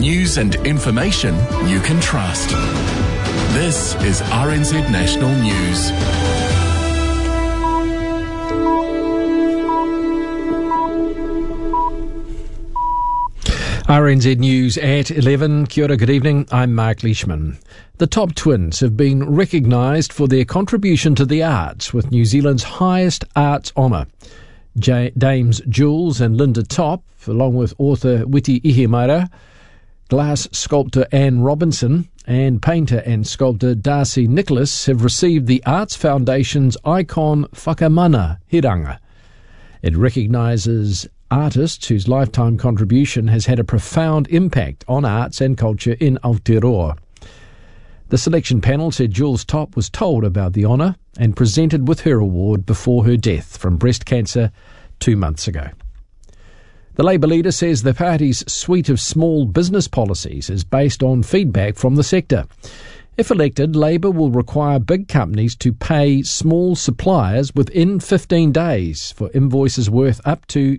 News and information you can trust. This is RNZ National News. RNZ News at 11. Kia ora, good evening. I'm Mark Leishman. The Top Twins have been recognised for their contribution to the arts with New Zealand's highest arts honour. Dames Jules and Linda Top, along with author Witi Ihimara, glass sculptor Anne Robinson, and painter and sculptor Darcy Nicholas have received the Arts Foundation's Icon Whakamana Hiranga. It recognises artists whose lifetime contribution has had a profound impact on arts and culture in Aotearoa. The selection panel said Jules Top was told about the honour and presented with her award before her death from breast cancer 2 months ago. The Labour leader says the party's suite of small business policies is based on feedback from the sector. If elected, Labour will require big companies to pay small suppliers within 15 days for invoices worth up to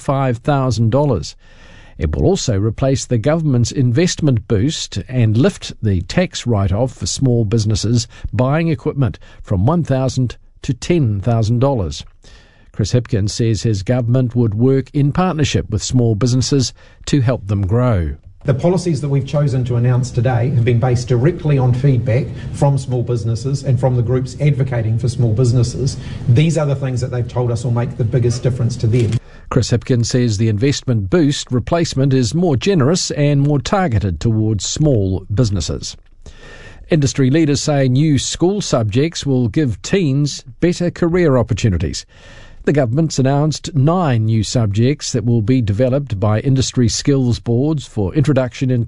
$25,000. It will also replace the government's investment boost and lift the tax write-off for small businesses buying equipment from $1,000 to $10,000. Chris Hipkins says his government would work in partnership with small businesses to help them grow. The policies that we've chosen to announce today have been based directly on feedback from small businesses and from the groups advocating for small businesses. These are the things that they've told us will make the biggest difference to them. Chris Hipkins says the investment boost replacement is more generous and more targeted towards small businesses. Industry leaders say new school subjects will give teens better career opportunities. The government's announced 9 new subjects that will be developed by industry skills boards for introduction in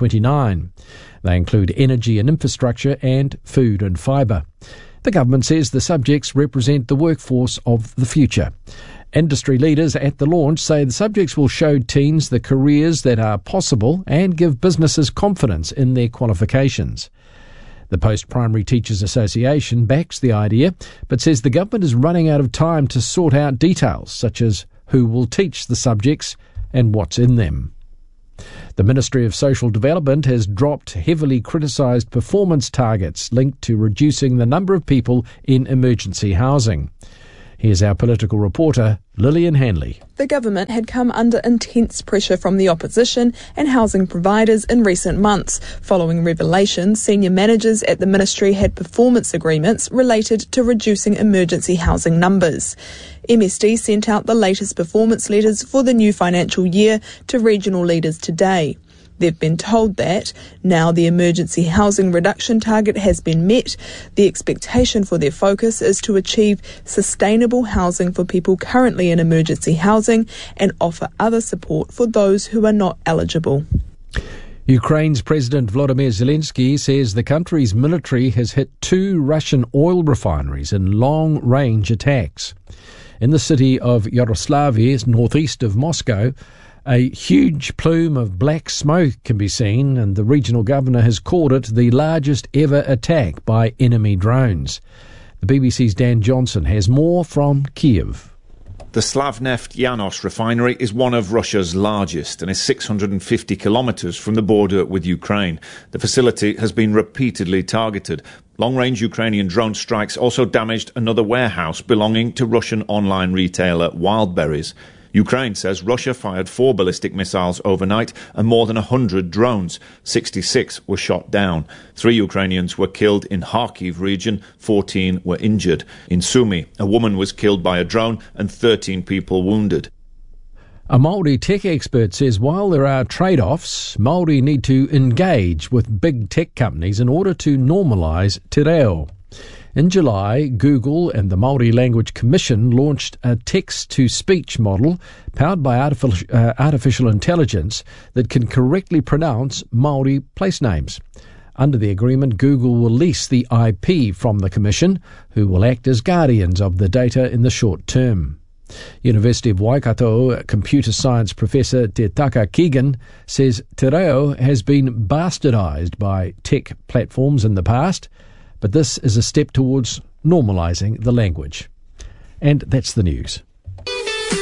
2029. They include energy and infrastructure and food and fibre. The government says the subjects represent the workforce of the future. Industry leaders at the launch say the subjects will show teens the careers that are possible and give businesses confidence in their qualifications. The Post-Primary Teachers Association backs the idea, but says the government is running out of time to sort out details, such as who will teach the subjects and what's in them. The Ministry of Social Development has dropped heavily criticised performance targets linked to reducing the number of people in emergency housing. Here's our political reporter, Lillian Hanley. The government had come under intense pressure from the opposition and housing providers in recent months. Following revelations, senior managers at the ministry had performance agreements related to reducing emergency housing numbers. MSD sent out the latest performance letters for the new financial year to regional leaders today. They've been told that now the emergency housing reduction target has been met, the expectation for their focus is to achieve sustainable housing for people currently in emergency housing and offer other support for those who are not eligible. Ukraine's President Volodymyr Zelensky says the country's military has hit 2 Russian oil refineries in long-range attacks. In the city of Yaroslavl, northeast of Moscow, a huge plume of black smoke can be seen, and the regional governor has called it the largest ever attack by enemy drones. The BBC's Dan Johnson has more from Kiev. The Slavneft Yanos refinery is one of Russia's largest and is 650 kilometres from the border with Ukraine. The facility has been repeatedly targeted. Long-range Ukrainian drone strikes also damaged another warehouse belonging to Russian online retailer Wildberries. Ukraine says Russia fired 4 ballistic missiles overnight and more than 100 drones. 66 were shot down. 3 Ukrainians were killed in Kharkiv region, 14 were injured. In Sumy, a woman was killed by a drone and 13 people wounded. A Māori tech expert says while there are trade-offs, Māori need to engage with big tech companies in order to normalise te reo. In July, Google and the Māori Language Commission launched a text-to-speech model powered by artificial intelligence that can correctly pronounce Māori place names. Under the agreement, Google will lease the IP from the Commission, who will act as guardians of the data in the short term. University of Waikato computer science professor Te Taka Keegan says te reo has been bastardised by tech platforms in the past, but this is a step towards normalising the language. And that's the news.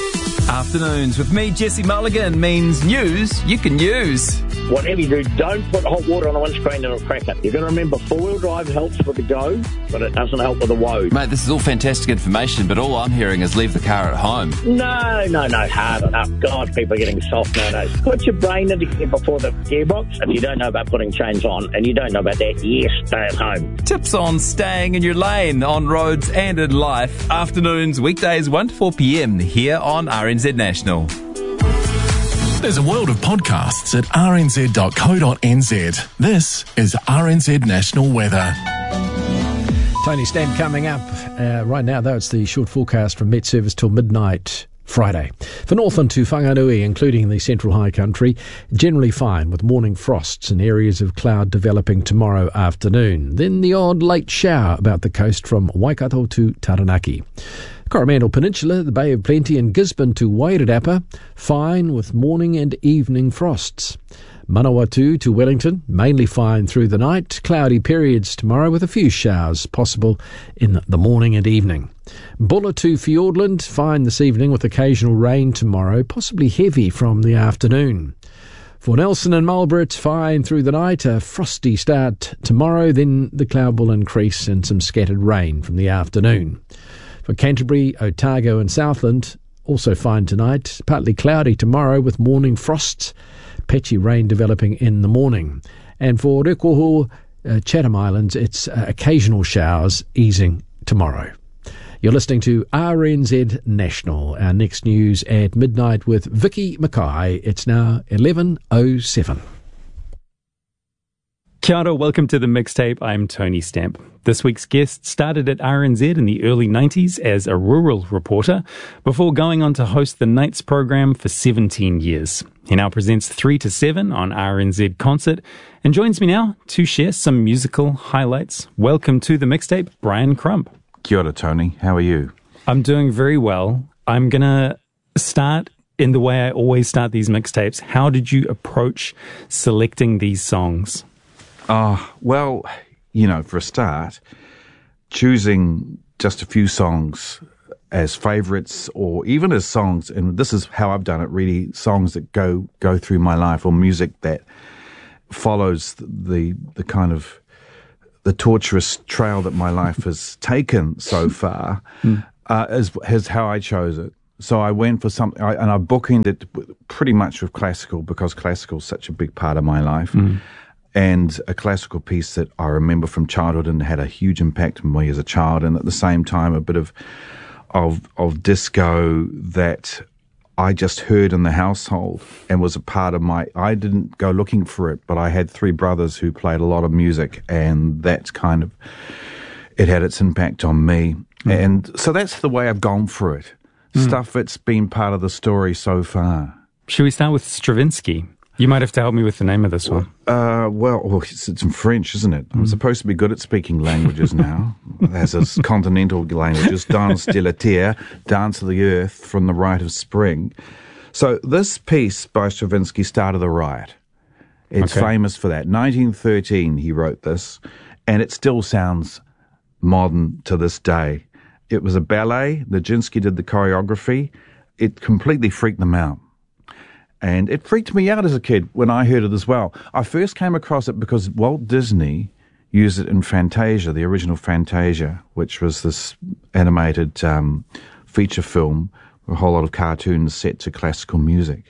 Afternoons with me, Jesse Mulligan, means news you can use. Whatever you do, don't put hot water on the windscreen and it'll crack it. You've got to remember, four-wheel drive helps with the go, but it doesn't help with the woe. Mate, this is all fantastic information, but all I'm hearing is leave the car at home. No, hard enough. God, people are getting soft nowadays. Put your brain into gear before the gearbox. If you don't know about putting chains on, and you don't know about that, yes, stay at home. Tips on staying in your lane, on roads and in life. Afternoons, weekdays 1 to 4 p.m. here on RNZ National. There's a world of podcasts at rnz.co.nz. This is RNZ National Weather. Tony Stamp coming up. Right now, though, it's the short forecast from Met Service till midnight Friday. For Northland to Whanganui, including the Central High Country, generally fine with morning frosts and areas of cloud developing tomorrow afternoon. Then the odd late shower about the coast from Waikato to Taranaki. Coromandel Peninsula, the Bay of Plenty and Gisborne to Wairarapa, fine with morning and evening frosts. Manawatu to Wellington, mainly fine through the night, cloudy periods tomorrow with a few showers possible in the morning and evening. Bulla to Fiordland, fine this evening with occasional rain tomorrow, possibly heavy from the afternoon. For Nelson and Marlborough, it's fine through the night, a frosty start tomorrow, then the cloud will increase and some scattered rain from the afternoon. For Canterbury, Otago and Southland, also fine tonight, partly cloudy tomorrow with morning frosts, patchy rain developing in the morning. And for Rekuhu, Chatham Islands, it's occasional showers easing tomorrow. You're listening to RNZ National. Our next news at midnight with Vicky Mackay. It's now 11:07. Kia ora, welcome to the mixtape. I'm Tony Stamp. This week's guest started at RNZ in the early 90s as a rural reporter before going on to host the Nights program for 17 years. He now presents 3 to 7 on RNZ Concert and joins me now to share some musical highlights. Welcome to the mixtape, Brian Crump. Kia ora, Tony. How are you? I'm doing very well. I'm going to start in the way I always start these mixtapes. How did you approach selecting these songs? Well, for a start, choosing just a few songs as favourites or even as songs, and this is how I've done it really, songs that go through my life or music that follows the kind of the torturous trail that my life has taken so far, is how I chose it. So I went for something, and I bookended it pretty much with classical because classical is such a big part of my life. And a classical piece that I remember from childhood and had a huge impact on me as a child, and at the same time a bit of disco that I just heard in the household and was a part of I didn't go looking for it, but I had 3 brothers who played a lot of music, and that's kind of, it had its impact on me. And so that's the way I've gone for it. Stuff that's been part of the story so far. Should we start with Stravinsky? You might have to help me with the name of this one. It's in French, isn't it? I'm supposed to be good at speaking languages now. As is continental languages, Danse de la Terre, Dance of the Earth, from the Rite of Spring. So this piece by Stravinsky started a riot. It's famous for that. 1913 he wrote this, and it still sounds modern to this day. It was a ballet. Nijinsky did the choreography. It completely freaked them out. And it freaked me out as a kid when I heard it as well. I first came across it because Walt Disney used it in Fantasia, the original Fantasia, which was this animated feature film with a whole lot of cartoons set to classical music.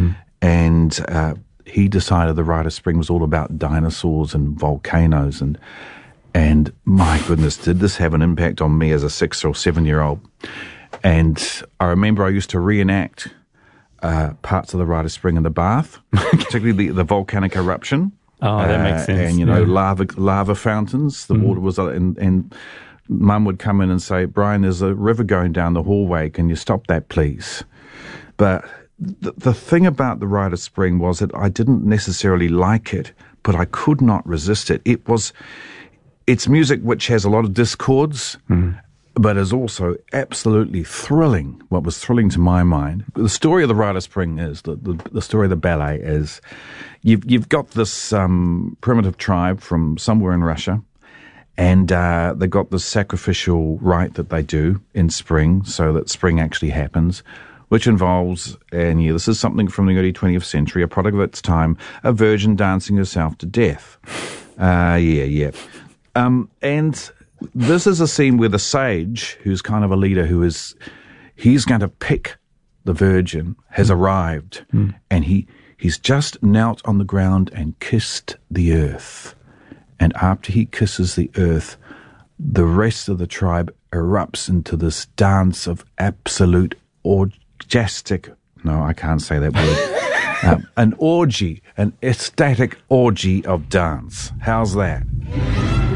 And he decided the Rite of Spring was all about dinosaurs and volcanoes. And my goodness, did this have an impact on me as a 6 or 7-year-old. And I remember I used to reenact parts of the Rite of Spring in the bath, particularly the volcanic eruption. Oh, that makes sense. And, lava fountains. The water was, and Mum would come in and say, Brian, there's a river going down the hallway. Can you stop that, please? But the thing about the Rite of Spring was that I didn't necessarily like it, but I could not resist it. It's music which has a lot of discords, but is also absolutely thrilling. What was thrilling to my mind, the story of the Rite of Spring is, the story of the ballet is, you've got this primitive tribe from somewhere in Russia, and they've got this sacrificial rite that they do in spring, so that spring actually happens, which involves, and this is something from the early 20th century, a product of its time, a virgin dancing herself to death. And this is a scene where the sage, who's kind of a leader, he's going to pick the virgin, has arrived, and he's just knelt on the ground and kissed the earth. And after he kisses the earth, the rest of the tribe erupts into this dance of absolute orgiastic, no, I can't say that word, an orgy, an ecstatic orgy of dance. How's that?